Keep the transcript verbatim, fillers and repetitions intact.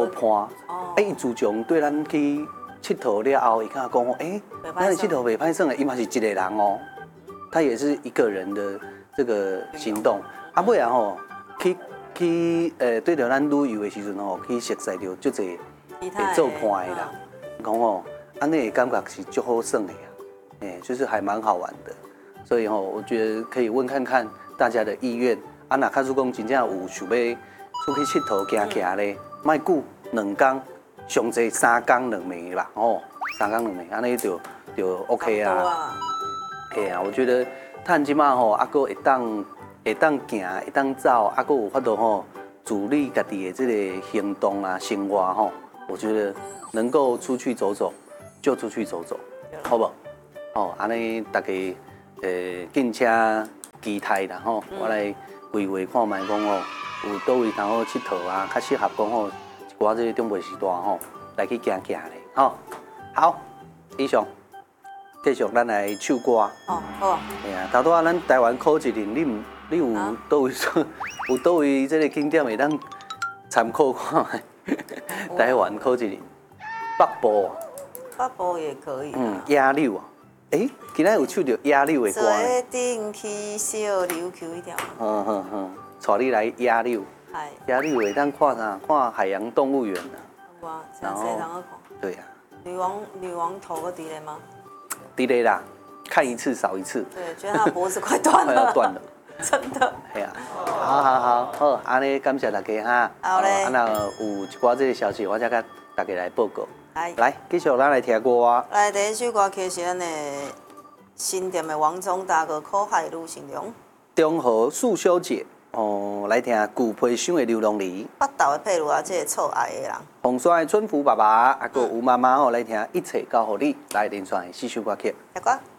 伴，哎，伊自从对咱去佚佗了后，伊甲讲哦，哎，咱佚佗袂歹耍的，伊嘛是一个人哦，他也是一个人的这个行动。啊，尾啊吼，去去呃对着咱旅游的时阵吼，去熟悉到足侪会做伴的啦，讲哦，安尼的感觉是足好耍的呀，哎，就是还蛮好玩的。所以吼，我觉得可以问看看大家的意愿。啊，若假如讲真正有想要出去佚佗行行咧，莫久两天，上济三天两暝吧，哦，三天两暝，安尼就就 OK 啊。嘿啊，我觉得趁即马吼，啊个会当会当行，会当走，啊个有法度吼，自理家己的这个行动啊、生活吼，我觉得能够出去走走，就出去走走，好不好？哦，安尼大家呃更加期待啦吼，我来规划看卖讲吼，有倒位通好佚佗啊，较适合讲吼，一寡这个中辈时代吼，来去行行咧，吼。好，以上。继续，咱来唱歌。 哦，好。 哎呀，头拄啊，咱台湾考一年，你唔，你有倒位有倒位这个景点会当参考看卖？台湾考一年，北部。 北部也可以。 嗯，野柳啊，哎，今仔有唱到野柳的歌呢。 做顶起小琉球一条。 嗯哼哼，带你来野柳。 嗨。 野柳会当看啥？看海洋动物园啊。 哇，真侪人去看。 对呀。 女王女王头个伫咧吗？ 伫咧啦，看一次少一次。 对，觉得他脖子快断了。 快要断了。 真的。 系啊，好好好，好，安尼感谢大家哈。 好嘞。 啊，若有一寡这个消息，我再甲大家来报告。 来， 来，继续咱来听歌啊。 来，第一首歌曲是咱的新店的王宗大哥《苦海女成龙》。 中和素修姐哦，来听旧皮箱的流浪梨。 北投的佩如啊，这个臭爱的人。 红山的春福爸爸，啊，个吴妈妈哦，来听一切交互你，来连续四首歌曲。 来歌。